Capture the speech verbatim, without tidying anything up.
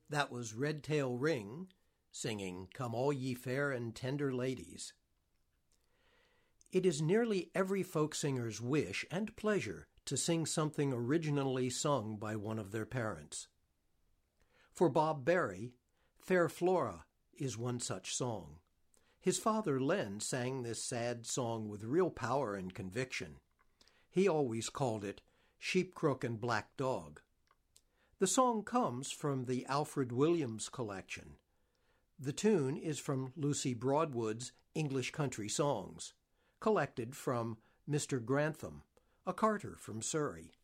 That was Redtail Ring singing Come All Ye Fair and Tender Ladies. It is nearly every folk singer's wish and pleasure to sing something originally sung by one of their parents. For Bob Berry, Fair Flora is one such song. His father, Len, sang this sad song with real power and conviction. He always called it Sheep Crook and Black Dog. The song comes from the Alfred Williams collection. The tune is from Lucy Broadwood's English Country Songs, collected from Mister Grantham, a carter from Surrey.